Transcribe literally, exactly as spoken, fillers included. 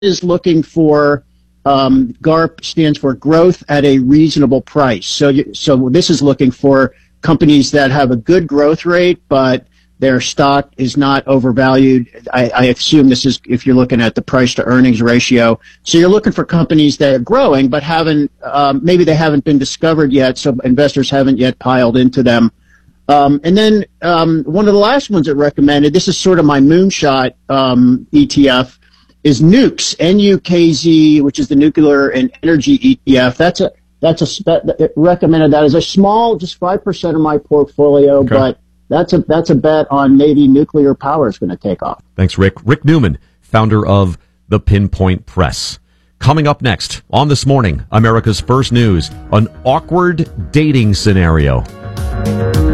is looking for, um, GARP stands for growth at a reasonable price. So, you, so this is looking for companies that have a good growth rate, but their stock is not overvalued. I, I assume this is if you're looking at the price to earnings ratio. So you're looking for companies that are growing, but haven't, um, maybe they haven't been discovered yet, so investors haven't yet piled into them. Um, and then um, one of the last ones that recommended, this is sort of my moonshot um, E T F, is Nukes, N U K Z, which is the Nuclear and Energy E T F. That's a that's a spe- recommended that as a small, just five percent of my portfolio, okay. but that's a that's a bet on Navy nuclear power is going to take off. Thanks, Rick. Rick Newman, founder of the Pinpoint Press. Coming up next on This Morning, America's First News, an awkward dating scenario.